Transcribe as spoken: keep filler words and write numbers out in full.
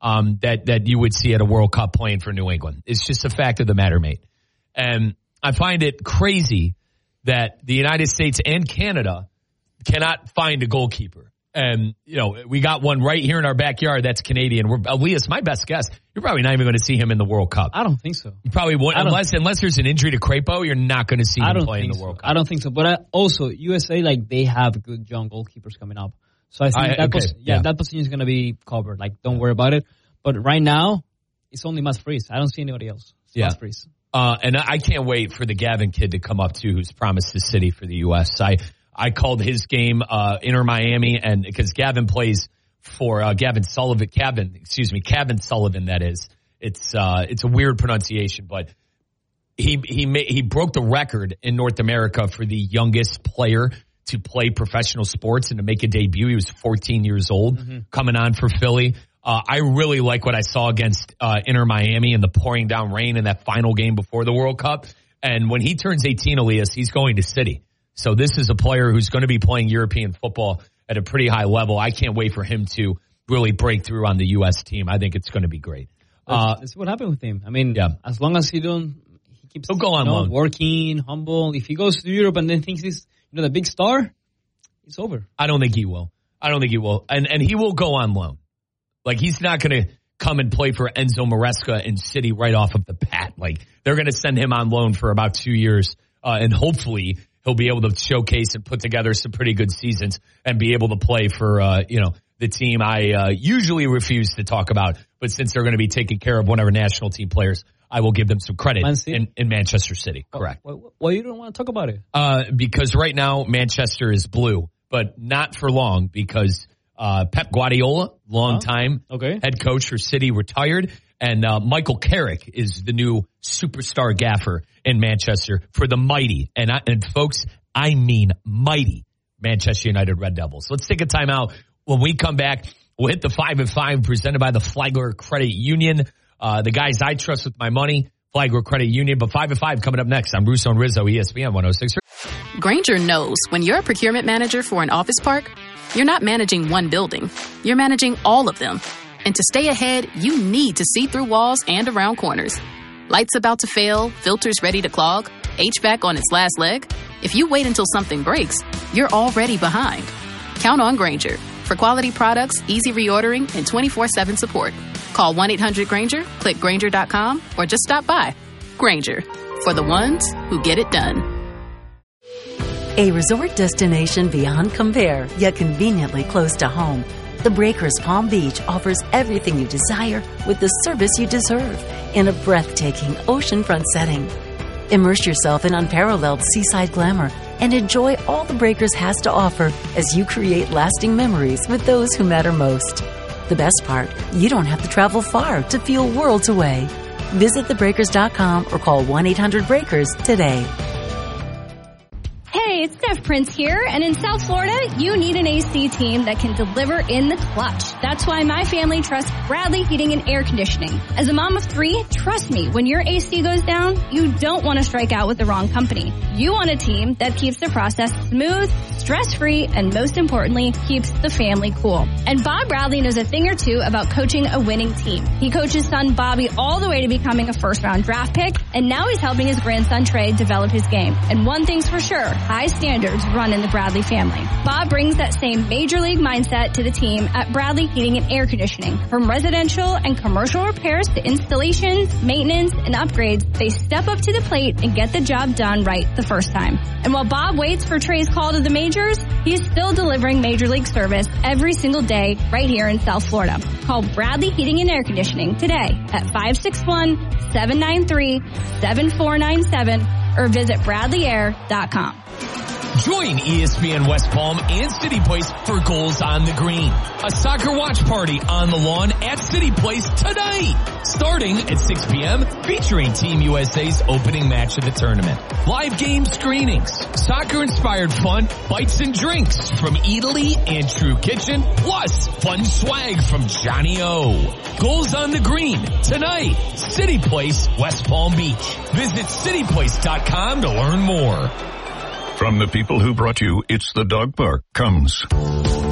um, that, that you would see at a World Cup playing for New England. It's just a fact of the matter, mate. And I find it crazy that the United States and Canada cannot find a goalkeeper. And, you know, we got one right here in our backyard that's Canadian. We're, Elias, my best guess, you're probably not even going to see him in the World Cup. I don't think so. You probably won't, unless unless there's an injury to Crepeau, you're not going to see him play in the so. World Cup. I don't think so. But I, also, U S A, like, they have good young goalkeepers coming up. So I think I, that, okay, pos- yeah, yeah. that position is going to be covered. Like, don't worry about it. But right now, it's only Matt Freese. I don't see anybody else. It's yeah. Matt Freese. Uh, and I can't wait for the Gavin kid to come up, too, who's promised the city for the U S I I called his game, uh, Inter Miami, and because Gavin plays for, uh, Gavin Sullivan, Gavin, excuse me, Gavin Sullivan, that is. It's, uh, it's a weird pronunciation, but he, he made, he broke the record in North America for the youngest player to play professional sports and to make a debut. He was fourteen years old, mm-hmm. coming on for Philly. Uh, I really like what I saw against, uh, Inter Miami in the pouring down rain in that final game before the World Cup. And when he turns eighteen, Elias, he's going to City. So this is a player who's going to be playing European football at a pretty high level. I can't wait for him to really break through on the U S team. I think it's going to be great. Uh, That's what happened with him. I mean, yeah. as long as he don't, he keeps He'll go on you know, loan. working, humble. If he goes to Europe and then thinks he's you know the big star, it's over. I don't think he will. I don't think he will. And and he will go on loan. Like, he's not going to come and play for Enzo Maresca in City right off of the bat. Like, they're going to send him on loan for about two years, uh, and hopefully he'll be able to showcase and put together some pretty good seasons and be able to play for, uh, you know, the team I uh, usually refuse to talk about. But since they're going to be taking care of whatever national team players, I will give them some credit in, in Manchester City. Correct. Why, why, why you don't want to talk about it? Uh, because right now Manchester is blue, but not for long because uh, Pep Guardiola, long time huh? okay. head coach for City, retired. And uh, Michael Carrick is the new superstar gaffer in Manchester for the mighty, and, I, and folks, I mean mighty Manchester United Red Devils. Let's take a timeout. When we come back, we'll hit the five and five presented by the Flagler Credit Union. Uh, the guys I trust with my money, Flagler Credit Union. But five and five coming up next. I'm Russo and Rizzo, E S P N one oh six. Grainger knows when you're a procurement manager for an office park, you're not managing one building. You're managing all of them. And to stay ahead, you need to see through walls and around corners. Lights about to fail, filters ready to clog, H V A C on its last leg. If you wait until something breaks, you're already behind. Count on Grainger for quality products, easy reordering, and twenty-four seven support. Call one eight hundred Grainger, click Grainger dot com, or just stop by. Grainger, for the ones who get it done. A resort destination beyond compare, yet conveniently close to home. The Breakers Palm Beach offers everything you desire with the service you deserve in a breathtaking oceanfront setting. Immerse yourself in unparalleled seaside glamour and enjoy all the Breakers has to offer as you create lasting memories with those who matter most. The best part, you don't have to travel far to feel worlds away. Visit the breakers dot com or call one eight hundred breakers today. Hey, it's Steph Prince here, and in South Florida, you need an A C team that can deliver in the clutch. That's why my family trusts Bradley Heating and Air Conditioning. As a mom of three, trust me, when your A C goes down, you don't want to strike out with the wrong company. You want a team that keeps the process smooth, stress-free, and most importantly, keeps the family cool. And Bob Bradley knows a thing or two about coaching a winning team. He coached his son Bobby all the way to becoming a first-round draft pick, and now he's helping his grandson Trey develop his game. And one thing's for sure, high standards run in the Bradley family. Bob brings that same major league mindset to the team at Bradley Heating and Air Conditioning. From residential and commercial repairs to installations, maintenance, and upgrades, they step up to the plate and get the job done right the first time. And while Bob waits for Trey's call to the majors, he's still delivering major league service every single day right here in South Florida. Call Bradley Heating and Air Conditioning today at five six one, seven nine three, seven four nine seven or visit bradley air dot com. Join E S P N West Palm and City Place for Goals on the Green, a soccer watch party on the lawn at City Place tonight, starting at six p.m., featuring Team U S A's opening match of the tournament. Live game screenings, soccer-inspired fun, bites and drinks from Italy and True Kitchen, plus fun swag from Johnny O. Goals on the Green, tonight, City Place, West Palm Beach. Visit city place dot com to learn more. From the people who brought you It's the Dog Park comes